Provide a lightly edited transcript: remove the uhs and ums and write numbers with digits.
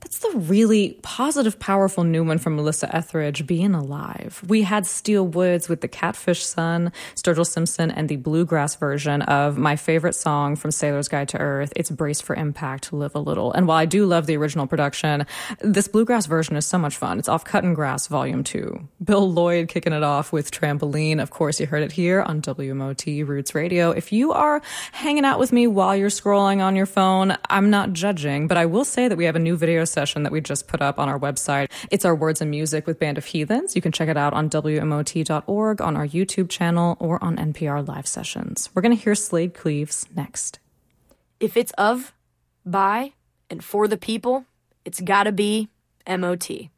That's the really positive, powerful new one from Melissa Etheridge, Being Alive. We had Steel Woods with the Catfish Sun, Sturgill Simpson, and the bluegrass version of my favorite song from Sailor's Guide to Earth. It's Brace for Impact, Live a Little. And while I do love the original production, this bluegrass version is so much fun. It's off Cutting Grass Volume 2. Bill Lloyd kicking it off with Trampoline. Of course, you heard it here on WMOT Roots Radio. If you are hanging out with me while you're scrolling on your phone, I'm not judging, but I will say that we have a new video session that we just put up on our website. It's our Words and Music with Band of Heathens. You can check it out on WMOT.org, on our YouTube channel, or on NPR Live Sessions. We're going to hear Slade Cleaves next. If it's of, by, and for the people, it's gotta be MOT.